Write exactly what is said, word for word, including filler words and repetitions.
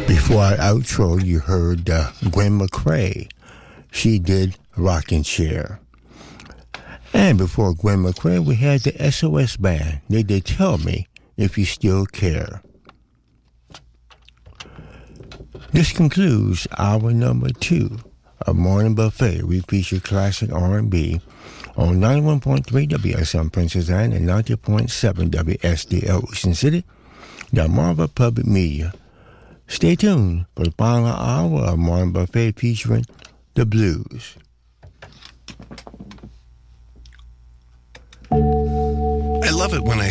Before our outro, you heard uh, Gwen McCrae. She did Rockin' Chair. And before Gwen McCrae, we had the S O S Band. They did Tell Me If You Still Care. This concludes hour number two of Morning Buffet. We feature classic R and B on ninety-one point three W S M Princess Anne and ninety point seven W S D L Ocean City, the Marva Public Media. Stay tuned for the final hour of Morning Buffet featuring the blues. I love it when I